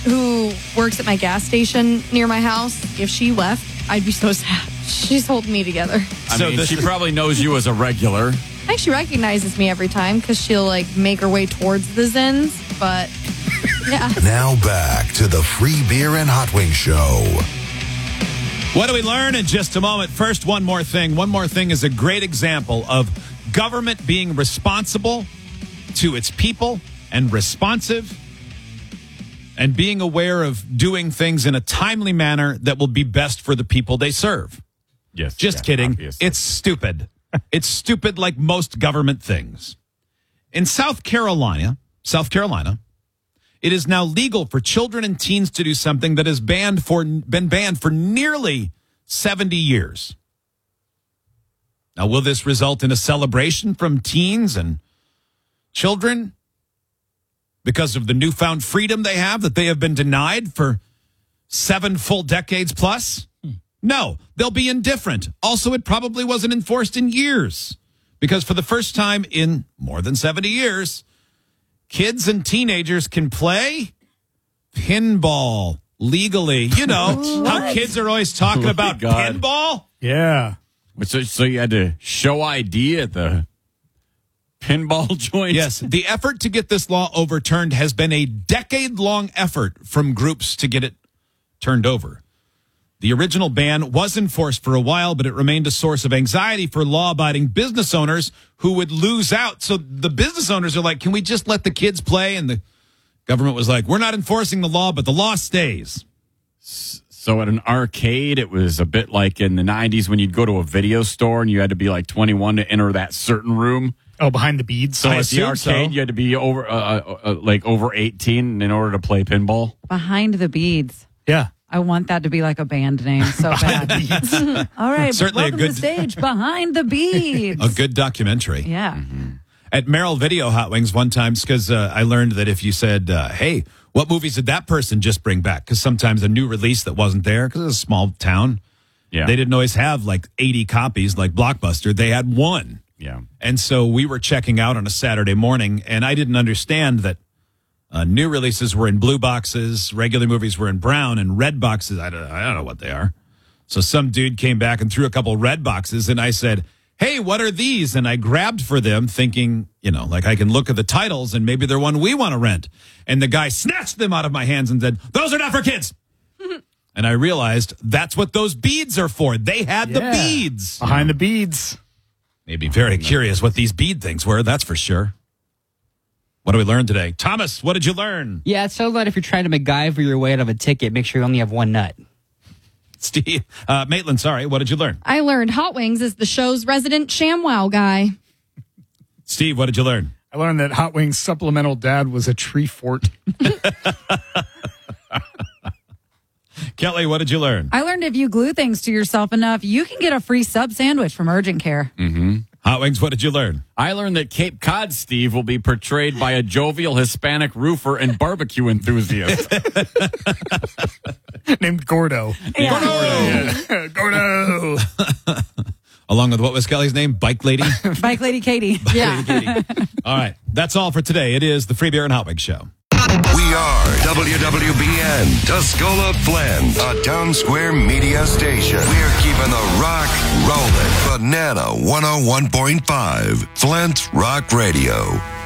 who works at my gas station near my house, if she left, I'd be so sad. She's holding me together. She probably knows you as a regular. I think she recognizes me every time because she'll make her way towards the Zins, but yeah. Now back to the Free Beer and Hot Wings Show. What do we learn in just a moment? First, one more thing. One more thing is a great example of government being responsible to its people and responsive and being aware of doing things in a timely manner that will be best for the people they serve. Yes. Just kidding. Obviously. It's stupid. It's stupid like most government things. In South Carolina, it is now legal for children and teens to do something that has been banned for nearly 70 years. Now, will this result in a celebration from teens and children because of the newfound freedom they have that they have been denied for 7 full decades plus? No, they'll be indifferent. Also, it probably wasn't enforced in years because for the first time in more than 70 years, kids and teenagers can play pinball legally. You know how kids are always talking about pinball? Yeah. So you had to show ID at the pinball joint? Yes. The effort to get this law overturned has been a decade-long effort from groups to get it turned over. The original ban was enforced for a while, but it remained a source of anxiety for law-abiding business owners who would lose out. So the business owners are like, can we just let the kids play? And the government was like, we're not enforcing the law, but the law stays. So at an arcade, it was a bit like in the 90s when you'd go to a video store and you had to be like 21 to enter that certain room. Oh, behind the beads. So at the arcade, you had to be over 18 in order to play pinball. Behind the beads. Yeah. I want that to be like a band name so bad. All right, certainly welcome to the stage, Behind the Beads. A good documentary. Yeah. Mm-hmm. At Merrill Video Hot Wings one time, because I learned that if you said, hey, what movies did that person just bring back? Because sometimes a new release that wasn't there, because it's a small town, they didn't always have like 80 copies like Blockbuster. They had one. Yeah. And so we were checking out on a Saturday morning, and I didn't understand that new releases were in blue boxes, regular movies were in brown, and red boxes, I don't know what they are. So some dude came back and threw a couple red boxes, and I said, hey, what are these? And I grabbed for them thinking, like I can look at the titles and maybe they're one we want to rent. And the guy snatched them out of my hands and said, those are not for kids. And I realized that's what those beads are for. They had the beads. Behind the beads. Made me very curious what these bead things were, that's for sure. What did we learn today? Thomas, what did you learn? Yeah, it's so that if you're trying to MacGyver your way out of a ticket, make sure you only have one nut. Steve, Maitland, sorry, what did you learn? I learned Hot Wings is the show's resident ShamWow guy. Steve, what did you learn? I learned that Hot Wings' supplemental dad was a tree fort. Kelly, what did you learn? I learned if you glue things to yourself enough, you can get a free sub sandwich from Urgent Care. Mm-hmm. Hot Wings, what did you learn? I learned that Cape Cod Steve will be portrayed by a jovial Hispanic roofer and barbecue enthusiast. Named Gordo. Yeah. Gordo! Along with what was Kelly's name? Bike Lady? Bike Lady Katie. Lady Katie. All right. That's all for today. It is the Free Beer and Hot Wings Show. We are WWBN, Tuscola Flint, a Town Square media station. We're keeping the rock rolling. Banana 101.5, Flint Rock Radio.